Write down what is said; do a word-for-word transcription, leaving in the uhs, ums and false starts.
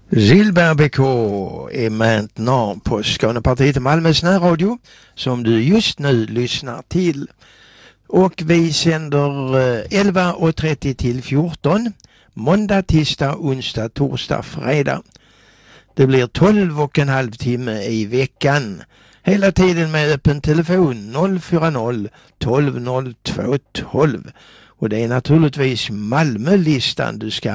Gilbert B K är maintenant på Skånepartiet i Malmös närradio som du just nu lyssnar till. Och vi sänder elva och trettio till fjorton, måndag, tisdag, onsdag, torsdag, fredag. Det blir tolv och en halv timme i veckan. Hela tiden med öppen telefon noll fyra noll tolv noll två tolv. Och det är naturligtvis Malmölistan du ska